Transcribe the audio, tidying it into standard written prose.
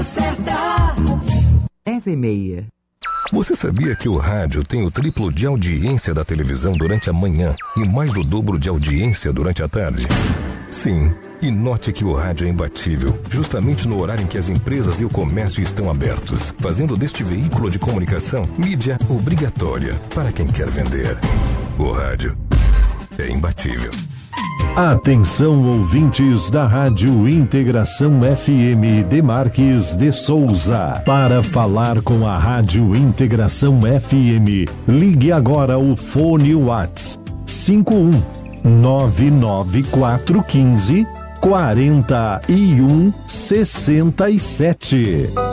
Certa. 10h30. Você sabia que o rádio tem o triplo de audiência da televisão durante a manhã e mais do dobro de audiência durante a tarde? Sim, e note que o rádio é imbatível, justamente no horário em que as empresas e o comércio estão abertos, fazendo deste veículo de comunicação mídia obrigatória para quem quer vender. O rádio é imbatível. Atenção, ouvintes da Rádio Integração FM de Marques de Souza. Para falar com a Rádio Integração FM, ligue agora o fone Whats 51 99415 4167.